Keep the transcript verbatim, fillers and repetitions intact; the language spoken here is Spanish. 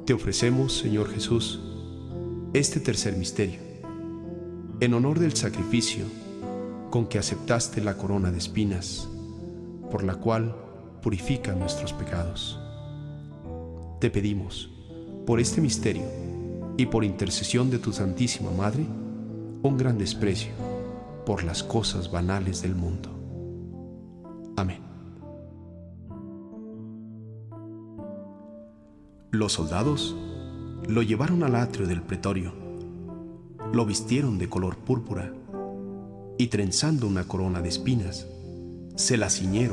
Te ofrecemos, Señor Jesús, este tercer misterio, en honor del sacrificio con que aceptaste la corona de espinas, por la cual purifica nuestros pecados. Te pedimos, por este misterio y por intercesión de tu Santísima Madre, un gran desprecio por las cosas banales del mundo. Amén. Los soldados lo llevaron al atrio del pretorio, lo vistieron de color púrpura y trenzando una corona de espinas, se la ciñeron